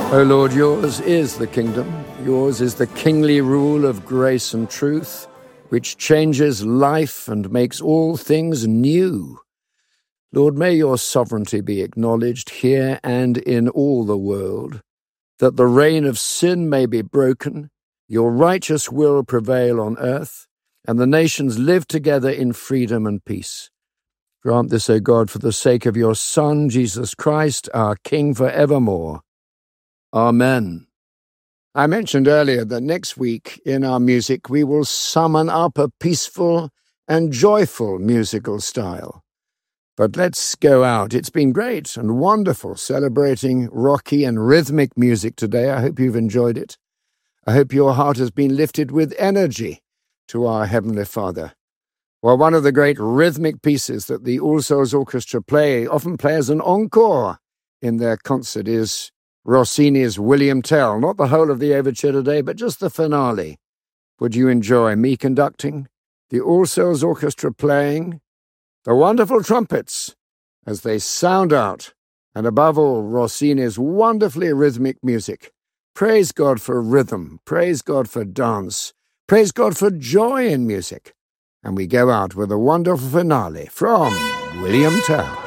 O Lord, yours is the kingdom, yours is the kingly rule of grace and truth, which changes life and makes all things new. Lord, may your sovereignty be acknowledged here and in all the world, that the reign of sin may be broken, your righteous will prevail on earth, and the nations live together in freedom and peace. Grant this, O God, for the sake of your Son, Jesus Christ, our King for evermore. Amen. I mentioned earlier that next week in our music we will summon up a peaceful and joyful musical style. But let's go out. It's been great and wonderful celebrating rocky and rhythmic music today. I hope you've enjoyed it. I hope your heart has been lifted with energy to our Heavenly Father. Well, one of the great rhythmic pieces that the All Souls Orchestra often play as an encore in their concert is Rossini's William Tell, not the whole of the overture today, but just the finale. Would you enjoy me conducting, the All Souls Orchestra playing, the wonderful trumpets as they sound out, and above all, Rossini's wonderfully rhythmic music? Praise God for rhythm, praise God for dance, praise God for joy in music. And we go out with a wonderful finale from William Tell.